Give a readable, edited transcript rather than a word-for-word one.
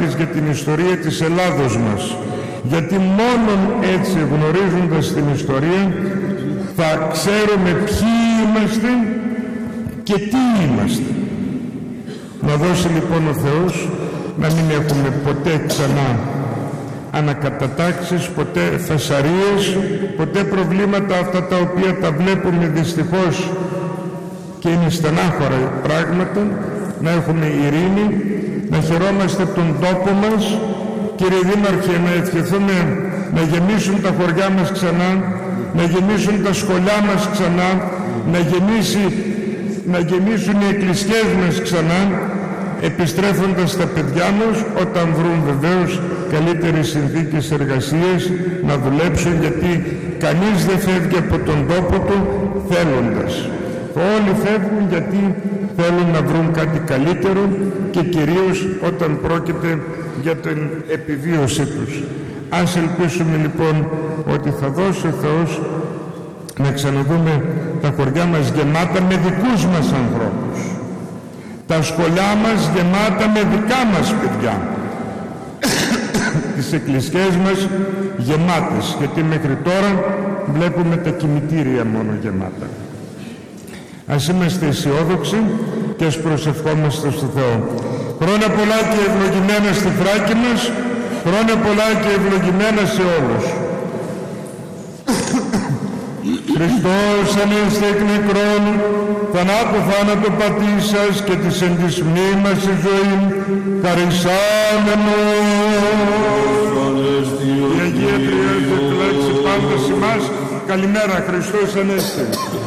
μάρτυρες για την ιστορία της Ελλάδος μας. Γιατί μόνον έτσι, γνωρίζοντας την ιστορία, θα ξέρουμε ποιοι είμαστε και τι είμαστε. Να δώσει λοιπόν ο Θεός να μην έχουμε ποτέ ξανά ανακατατάξεις, ποτέ φασαρίες, ποτέ προβλήματα αυτά τα οποία τα βλέπουμε δυστυχώς και είναι στενάχωρα πράγματα, να έχουμε ειρήνη, να χαιρόμαστε από τον τόπο μας. Κύριε Δήμαρχε, να ευχηθούμε να γεμίσουν τα χωριά μας ξανά, να γεμίσουν τα σχολιά μας ξανά, να γεμίσουν οι εκκλησιές μας ξανά, επιστρέφοντας τα παιδιά μας όταν βρουν βεβαίως καλύτερες συνθήκες εργασίας να δουλέψουν, γιατί κανείς δεν φεύγει από τον τόπο του θέλοντας. Όλοι φεύγουν γιατί θέλουν να βρουν κάτι καλύτερο και κυρίως όταν πρόκειται για την επιβίωσή τους. Ας ελπίσουμε λοιπόν ότι θα δώσει ο Θεός να ξαναδούμε τα χωριά μας γεμάτα με δικούς μας ανθρώπους, τα σχολιά μας γεμάτα με δικά μας παιδιά, τις εκκλησιές μας γεμάτες, γιατί μέχρι τώρα βλέπουμε τα κημητήρια μόνο γεμάτα. Ας είμαστε αισιόδοξοι και ας προσευχόμαστε στο Θεό. Χρόνια πολλά και ευλογημένα στη Θράκη μας, χρόνια πολλά και ευλογημένα σε όλους. Χριστός ανέστη εκ νεκρών, θανάτου θάνατο πατήσας και της εν της μνήμας η ζωή, χαρισάμενος. Η Αγία Τριάδα ευλέξει πάντα ημάς. Καλημέρα, Χριστός ανέστη.